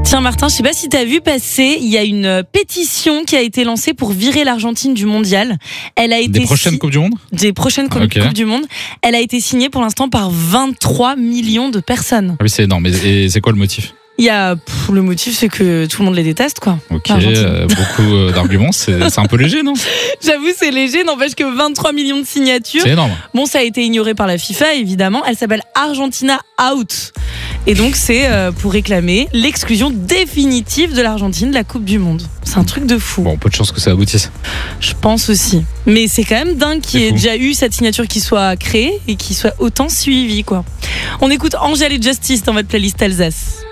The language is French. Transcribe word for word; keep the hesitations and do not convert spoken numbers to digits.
Tiens Martin, je sais pas si tu as vu passer, il y a une pétition qui a été lancée pour virer l'Argentine du mondial. Elle a été Des prochaines si... Coupes du Monde ? Des prochaines co- okay. Coupes du Monde. Elle a été signée pour l'instant par vingt-trois millions de personnes. Ah oui, c'est énorme. Et c'est quoi le motif ? Il y a pff, le motif, c'est que tout le monde les déteste, quoi. Ok, euh, beaucoup euh, d'arguments, c'est, c'est un peu léger, non ? J'avoue, c'est léger, n'empêche que vingt-trois millions de signatures. C'est énorme. Bon, ça a été ignoré par la FIFA, évidemment. Elle s'appelle Argentina Out. Et donc, c'est euh, pour réclamer l'exclusion définitive de l'Argentine de la Coupe du Monde. C'est un truc de fou. Bon, peu de chance que ça aboutisse. Je pense aussi. Mais c'est quand même dingue qu'il y ait déjà eu cette signature qui soit créée et qui soit autant suivie, quoi. On écoute Angèle et Justice dans votre playlist Alsace.